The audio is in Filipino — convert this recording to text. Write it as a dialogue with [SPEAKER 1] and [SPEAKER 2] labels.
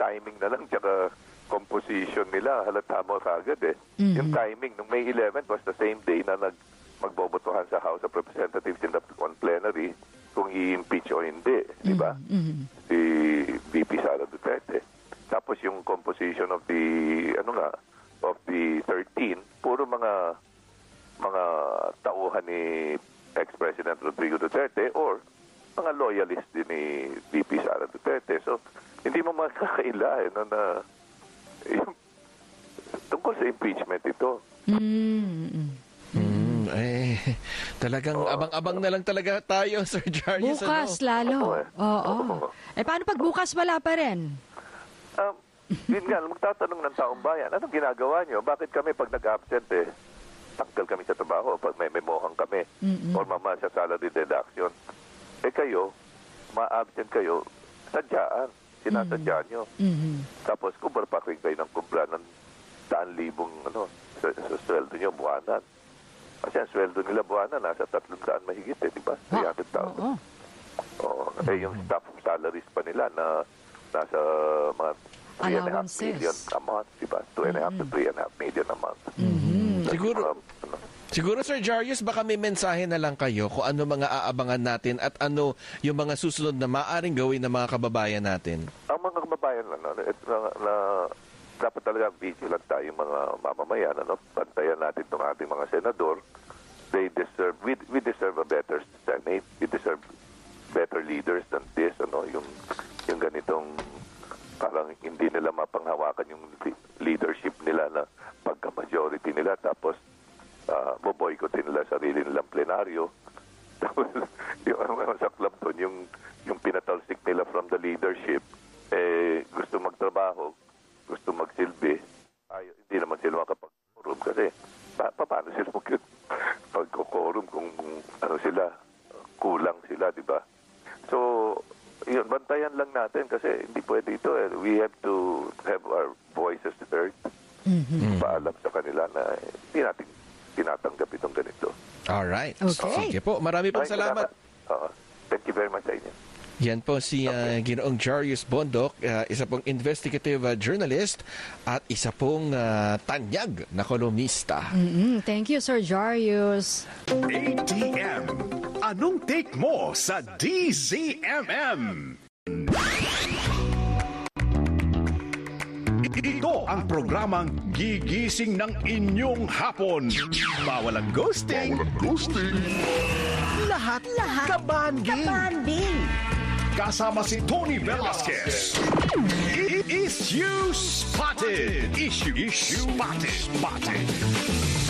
[SPEAKER 1] timing na lang, tsaka composition nila, halata mo kagad eh. Yung timing, nung May 11 was the same day na magbobotohan sa House of Representatives in the plenary kung i-impeach o hindi, di ba? Si VP Sara Duterte. Tapos yung composition of the, of the 13, puro mga tauhan ni ex-President Rodrigo Duterte or mga loyalist din ni VP Sara Duterte. So, hindi mo makakaila na yung, tungkol sa impeachment ito.
[SPEAKER 2] Talagang abang-abang na lang talaga tayo, Sir Jarius.
[SPEAKER 3] Bukas lalo. Oo. Paano pag bukas wala pa rin?
[SPEAKER 1] Yun nga, magtatanong ng taong bayan, anong ginagawa nyo? Bakit kami pag nag-absent tanggal kami sa trabaho o pag may memohang kami or mama sa salary deduction? Kayo, ma-absent kayo, sadyaan. Sinasadya nyo. Tapos kumpara-pakring kayo ng kumpra ng 100,000 sa sweldo nyo buwanan. Kasi ang sweldo nila buwanan nasa 300 mahigit di ba? 300,000. Yung staff salaries pa nila na nasa mga 3.5 million a month, di ba? 2.5 to 3.5 million a month.
[SPEAKER 2] Siguro, Sir Jarius, baka may mensahe na lang kayo kung ano mga aabangan natin at ano yung mga susunod na maaaring gawin ng mga kababayan natin.
[SPEAKER 1] Ang mga kababayan dapat talaga vigilant tayo mga mamamayan. Bantayan natin itong ating mga senador. We deserve a better Senate. We deserve better leaders than this. Yung ganitong parang hindi nila mapanghawakan yung leadership nila na pagka-majority nila tapos boboycottin nila sarili nilang plenaryo. Tapos yung saklap doon, yung pinatalsik nila from the leadership, gusto magtrabaho, gusto magsilbi, hindi naman sila makapag-quorum kasi paano sila mag-quorum kung sila, kulang sila, di ba? So, yun, bantayan lang natin kasi hindi pwede ito. We have to have our voices heard. Paalam sa kanila na hindi natin tinatanggap itong ganito.
[SPEAKER 2] Alright. Okay. Sige po. Marami pong salamat.
[SPEAKER 1] Thank you very much sa inyo.
[SPEAKER 2] Yan po si Ginoong Jarius Bondok, isa pong investigative journalist at isa pong tanyag na kolumnista.
[SPEAKER 3] Thank you, Sir Jarius.
[SPEAKER 4] ATM. Anong take mo sa DZMM? Ito ang programang gigising ng inyong hapon. Bawal ang ghosting. Lahat kabanding. Kasama si Tony Velasquez. Issue Spotted. Issue Spotted.